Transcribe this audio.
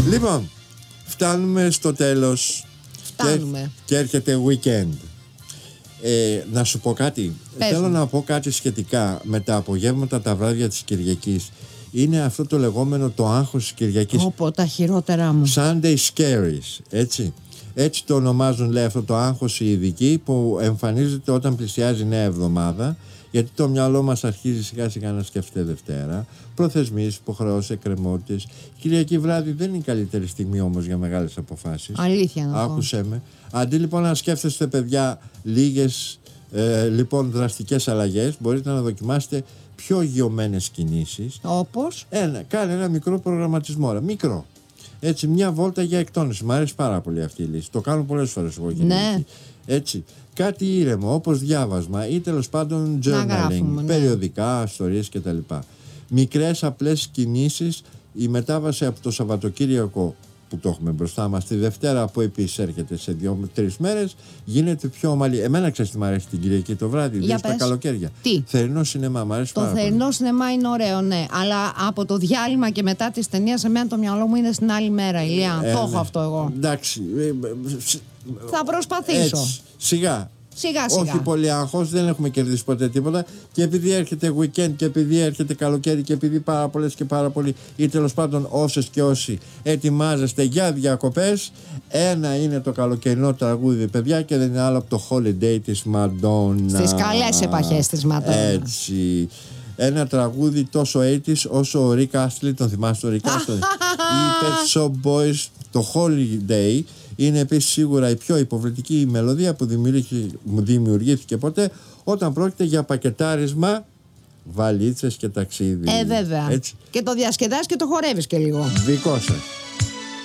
Λοιπόν, φτάνουμε στο τέλος. Και έρχεται weekend. Να σου πω κάτι. Θέλω να πω κάτι σχετικά με τα απογεύματα, τα βράδια της Κυριακής. Είναι αυτό το λεγόμενο το άγχος της Κυριακής. Όπο, τα χειρότερα μου. Sunday scaries, έτσι. Έτσι το ονομάζουν, λέει, αυτό το άγχος οι ειδικοί, που εμφανίζεται όταν πλησιάζει νέα εβδομάδα, γιατί το μυαλό μας αρχίζει σιγά σιγά να σκέφτεται Δευτέρα. Προθεσμίες, υποχρεώσεις, εκκρεμότητες. Κυριακή βράδυ δεν είναι η καλύτερη στιγμή όμως για μεγάλες αποφάσεις. Αλήθεια να πω. Άκουσέ με. Αντί λοιπόν να σκέφτεστε, παιδιά, λίγες λοιπόν δραστικές αλλαγές, μπορείτε να δοκιμάσετε πιο γιωμένες κινήσεις. Όπως? Κάνε ένα μικρό προγραμματισμό. Μικρό. Έτσι, μια βόλτα για εκτόνωση. Μ' αρέσει πάρα πολύ αυτή η λύση. Το κάνω πολλές φορές εγώ. Ναι. Έτσι. Κάτι ήρεμο, όπως διάβασμα ή τέλος πάντων journaling, περιοδικά, ιστορίες κτλ. Μικρές απλές κινήσεις. Η μετάβαση από το Σαββατοκύριακο που το έχουμε μπροστά μας, τη Δευτέρα που επίσης έρχεται σε 2-3 μέρες, γίνεται πιο ομαλή. Εμένα ξέρεις τι μ' αρέσει την Κυριακή το βράδυ, δηλαδή τα καλοκαίρια. Τι? Θερινό σινεμά, μ' αρέσει πάρα πολύ. Το θερινό σινεμά είναι ωραίο, ναι. Αλλά από το διάλειμμα και μετά τη ταινία, εμένα το μυαλό μου είναι στην άλλη μέρα, Ηλία. Το έχω αυτό εγώ. Εντάξει. Θα προσπαθήσω. Έτσι, σιγά. Σιγά. Όχι πολύ άγχος, δεν έχουμε κερδίσει ποτέ τίποτα. Και επειδή έρχεται weekend και επειδή έρχεται καλοκαίρι και επειδή πάρα πολλές και πάρα πολλοί, ή τέλος πάντων όσες και όσοι ετοιμάζεστε για διακοπές, ένα είναι το καλοκαιρινό τραγούδι, παιδιά, και δεν είναι άλλο από το Holiday της Madonna. Στις καλές επαχές της Madonna. Έτσι. Ένα τραγούδι τόσο 80's όσο ο Rick Astley, τον θυμάστε τον Rick Astley? Οι Pet Shop Boys, το Holiday. Είναι επίσης σίγουρα η πιο υποβλητική μελωδία που δημιουργήθηκε ποτέ, όταν πρόκειται για πακετάρισμα, βαλίτσες και ταξίδι. Βέβαια. Έτσι. Και το διασκεδάζεις και το χορεύεις και λίγο. Δικό σας.